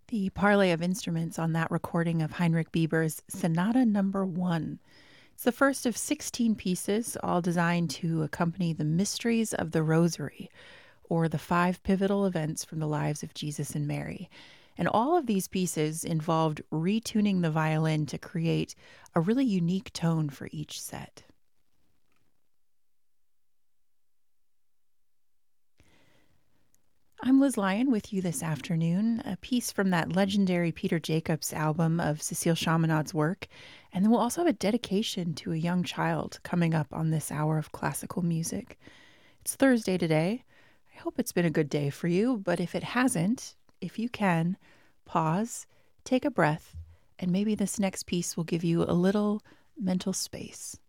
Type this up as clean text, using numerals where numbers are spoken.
The parlay of instruments on that recording of Heinrich Bieber's Sonata Number 1. It's the first of 16 pieces, all designed to accompany the mysteries of the Rosary, or the five pivotal events from the lives of Jesus and Mary. And all of these pieces involved retuning the violin to create a really unique tone for each set. I'm Liz Lyon with you this afternoon, a piece from that legendary Peter Jacobs album of Cecile Chaminade's work, and then we'll also have a dedication to a young child coming up on this hour of classical music. It's Thursday today. I hope it's been a good day for you, but if it hasn't, if you can, pause, take a breath, and maybe this next piece will give you a little mental space.